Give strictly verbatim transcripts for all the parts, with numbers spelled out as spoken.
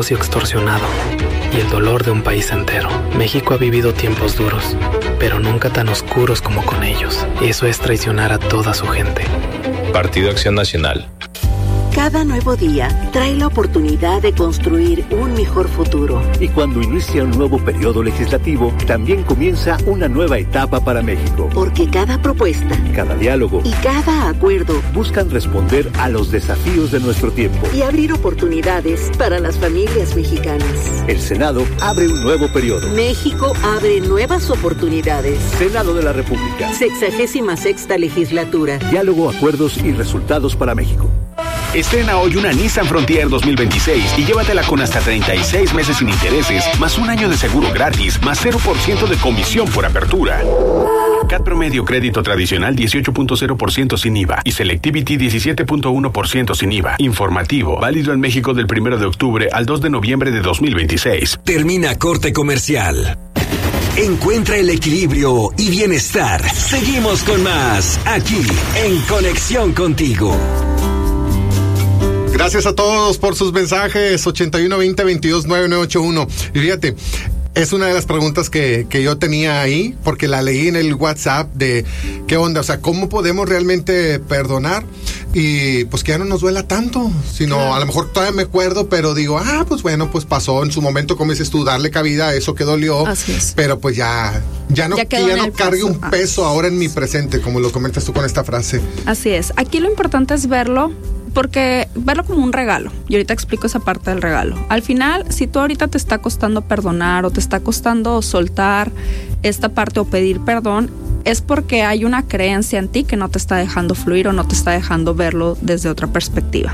y extorsionado, y el dolor de un país entero. México ha vivido tiempos duros, pero nunca tan oscuros como con ellos. Eso es traicionar a toda su gente. Partido Acción Nacional. Cada nuevo día trae la oportunidad de construir un mejor futuro. Y cuando inicia un nuevo periodo legislativo, también comienza una nueva etapa para México. Porque cada propuesta, cada diálogo y cada acuerdo buscan responder a los desafíos de nuestro tiempo y abrir oportunidades para las familias mexicanas. El Senado abre un nuevo periodo. México abre nuevas oportunidades. Senado de la República. Sexagésima sexta legislatura. Diálogo, acuerdos y resultados para México. Estrena hoy una Nissan Frontier dos mil veintiséis y llévatela con hasta treinta y seis meses sin intereses, más un año de seguro gratis, más cero por ciento de comisión por apertura. C A T promedio crédito tradicional dieciocho punto cero por ciento sin I V A y Selectivity diecisiete punto uno por ciento sin I V A. Informativo, válido en México del primero de octubre al dos de noviembre de dos mil veintiséis. Termina corte comercial. Encuentra el equilibrio y bienestar. Seguimos con más, aquí, en Conexión Contigo. Gracias a todos por sus mensajes. ochenta y uno, veinte, veintidós, nueve nueve ocho uno. Y fíjate, es una de las preguntas que, que yo tenía ahí, porque la leí en el WhatsApp de qué onda, o sea, ¿cómo podemos realmente perdonar? Y pues que ya no nos duela tanto, sino claro. A lo mejor todavía me acuerdo, pero digo, ah, pues bueno, pues pasó en su momento, como dices tú, darle cabida a eso que dolió. Así es. Pero pues ya, ya no, ya que ya no cargue un peso ahora en mi presente, como lo comentas tú con esta frase. Así es. Aquí lo importante es verlo, porque verlo como un regalo, y ahorita explico esa parte del regalo. Al final, si tú ahorita te está costando perdonar o te está costando soltar esta parte o pedir perdón, es porque hay una creencia en ti que no te está dejando fluir o no te está dejando verlo desde otra perspectiva.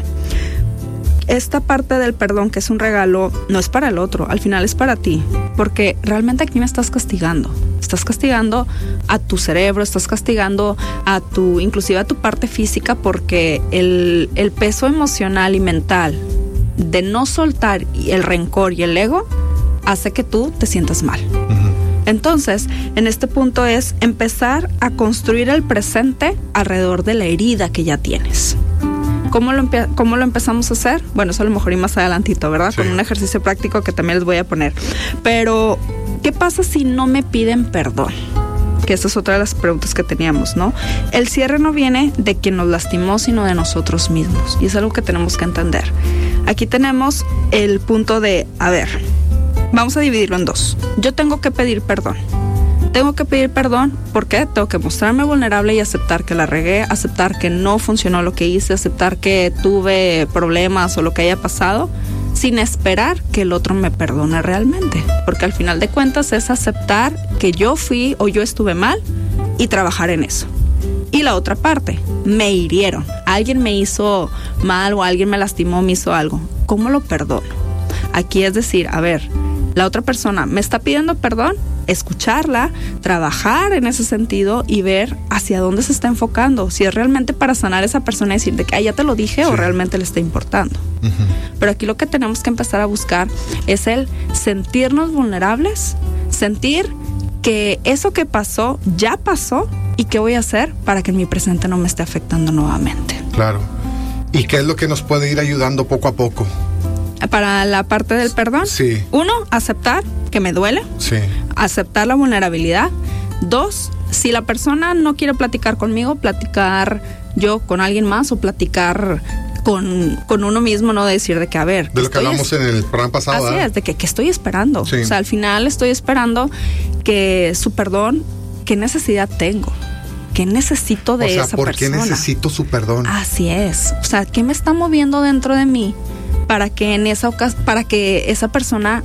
Esta parte del perdón, que es un regalo, no es para el otro, al final es para ti, porque realmente aquí me estás castigando. Estás castigando a tu cerebro, estás castigando a tu, inclusive a tu parte física, porque el, el peso emocional y mental de no soltar el rencor y el ego hace que tú te sientas mal. Uh-huh. Entonces, en este punto es empezar a construir el presente alrededor de la herida que ya tienes. ¿Cómo lo, empe- ¿Cómo lo empezamos a hacer? Bueno, eso a lo mejor y más adelantito, ¿verdad? Sí. Con un ejercicio práctico que también les voy a poner. Pero, ¿qué pasa si no me piden perdón? Que esa es otra de las preguntas que teníamos, ¿no? El cierre no viene de quien nos lastimó, sino de nosotros mismos. Y es algo que tenemos que entender. Aquí tenemos el punto de, a ver, vamos a dividirlo en dos. Yo tengo que pedir perdón. Tengo que pedir perdón porque tengo que mostrarme vulnerable y aceptar que la regué, aceptar que no funcionó lo que hice, aceptar que tuve problemas o lo que haya pasado, sin esperar que el otro me perdone realmente. Porque al final de cuentas es aceptar que yo fui o yo estuve mal y trabajar en eso. Y la otra parte, me hirieron. Alguien me hizo mal o alguien me lastimó, me hizo algo. ¿Cómo lo perdono? Aquí es decir, a ver, la otra persona me está pidiendo perdón, escucharla, trabajar en ese sentido y ver hacia dónde se está enfocando, si es realmente para sanar a esa persona y decir de que ah, ya te lo dije, sí, o realmente le está importando. Uh-huh. Pero aquí lo que tenemos que empezar a buscar es el sentirnos vulnerables, sentir que eso que pasó ya pasó y qué voy a hacer para que en mi presente no me esté afectando nuevamente. Claro. ¿Y qué es lo que nos puede ir ayudando poco a poco? Para la parte del perdón, sí. Uno, aceptar que me duele, sí. Aceptar la vulnerabilidad. Dos, si la persona no quiere platicar conmigo, platicar yo con alguien más o platicar con, con uno mismo, no decir de que, a ver... De lo que hablamos es, en el programa pasado. Así ¿eh? es, de que, que estoy esperando. Sí. O sea, al final estoy esperando que su perdón, ¿qué necesidad tengo? ¿Qué necesito de o sea, esa ¿por persona? ¿Por qué necesito su perdón? Así es. O sea, ¿qué me está moviendo dentro de mí para que en esa ocasión, para que esa persona,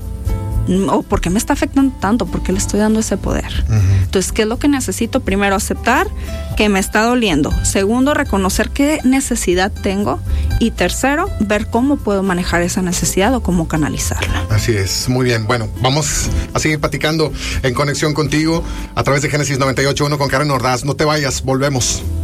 o por qué me está afectando tanto, por qué le estoy dando ese poder? Uh-huh. Entonces, ¿qué es lo que necesito? Primero, aceptar que me está doliendo. Segundo, reconocer qué necesidad tengo. Y tercero, ver cómo puedo manejar esa necesidad o cómo canalizarla. Así es, muy bien. Bueno, vamos a seguir platicando en Conexión Contigo a través de Génesis noventa y ocho punto uno con Karen Ordaz. No te vayas, volvemos.